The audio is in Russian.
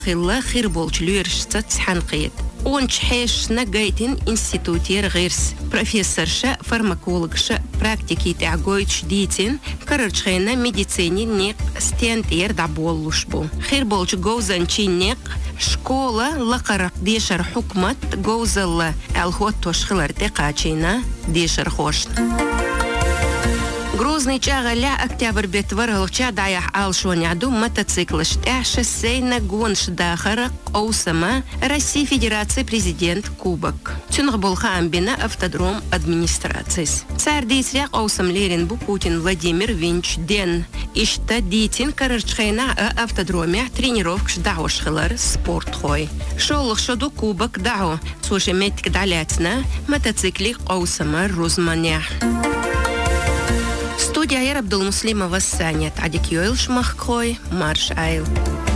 خلا خير بولش ليرشتت حنقيت ونش حيش نجايتين انستيتوتير غيرس بروفيسور شا فارماكولوج شا براكتيكي تعقويتش ديتين كررش خينا ميديسيني نيق ستيانتير دعبولوش بو خير بولش جوزانشي نيق شكولا لقرق ديشر حكمت جوزل الهوت توشخلر تقاچينا ديشر خوشن Грозный чагаля октябрь бетваргалча даях алшоняду мотоциклыш шоссейна гонш дахара оусама России Федерации президент Кубок. Тюнг болха амбина автодром администрацис. Царь дисряк оусам лерин бу Путин Владимир Винч Ден. Ишта дитин карарчхайна автодроме тренировкш даушхылар спорт хой. Шолых шоду Кубок дау. Слушай, метик даляцна мотоциклик оусама розманях. Студия Айрабдул Муслимова Саня Тадик Йойл Шмахкой Марш Айл.